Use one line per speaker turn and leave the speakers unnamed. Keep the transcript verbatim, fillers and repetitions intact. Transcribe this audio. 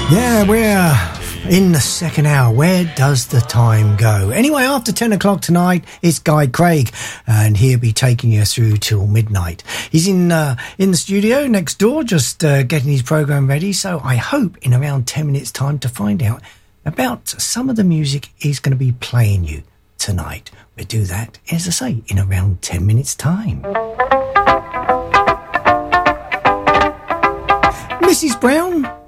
Yeah, we're in the second hour. Where does the time go? Anyway, after ten o'clock tonight, it's Guy Craig, and he'll be taking you through till midnight. He's in uh, in the studio next door, just uh, getting his programme ready, so I hope in around ten minutes' time to find out about some of the music he's going to be playing you tonight. We'll do that, as I say, in around ten minutes' time. Missus Brown?